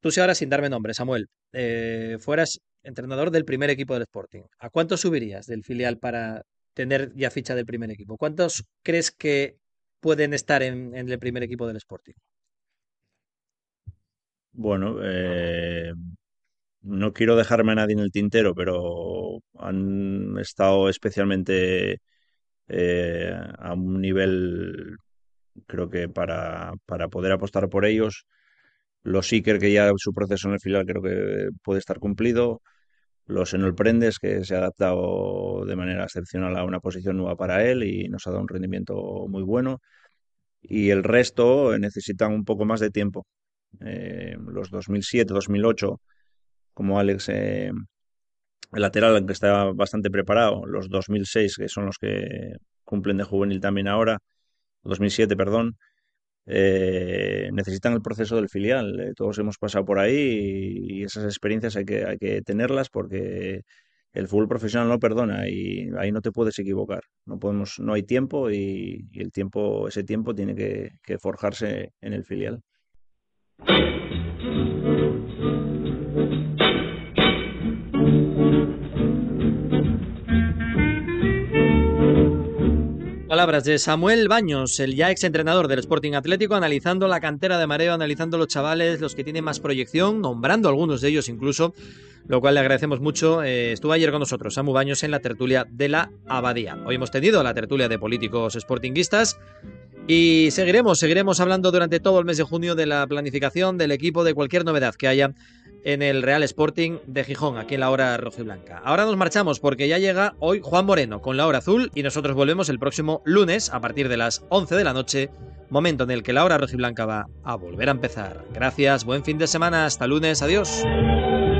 Tú si ahora sin darme nombre, Samuel, fueras entrenador del primer equipo del Sporting, ¿a cuánto subirías del filial para tener ya ficha del primer equipo? ¿Cuántos crees que pueden estar en el primer equipo del Sporting? Bueno, no quiero dejarme a nadie en el tintero, pero han estado especialmente a un nivel, creo que para poder apostar por ellos. Los Iker, que ya su proceso en el filial creo que puede estar cumplido. Los Enol Prendes, que se ha adaptado de manera excepcional a una posición nueva para él y nos ha dado un rendimiento muy bueno. Y el resto necesitan un poco más de tiempo. Los 2007, 2008, como Alex, el lateral, aunque está bastante preparado. Los 2006, que son los que cumplen de juvenil también ahora, 2007, perdón, necesitan el proceso del filial. Todos hemos pasado por ahí y esas experiencias hay que tenerlas porque el fútbol profesional no perdona y ahí no te puedes equivocar. No podemos, no hay tiempo y el tiempo, ese tiempo tiene que forjarse en el filial. Palabras de Samuel Baños, el ya exentrenador del Sporting Atlético, analizando la cantera de Mareo, analizando los chavales, los que tienen más proyección, nombrando algunos de ellos incluso, lo cual le agradecemos mucho. Estuvo ayer con nosotros Samu Baños en la tertulia de la Abadía. Hoy hemos tenido la tertulia de políticos sportinguistas y seguiremos hablando durante todo el mes de junio de la planificación del equipo, de cualquier novedad que haya en el Real Sporting de Gijón, aquí en la hora rojiblanca. Ahora nos marchamos porque ya llega hoy Juan Moreno con la hora azul y nosotros volvemos el próximo lunes a partir de las 11 de la noche, momento en el que la hora rojiblanca va a volver a empezar. Gracias, buen fin de semana, hasta lunes, adiós.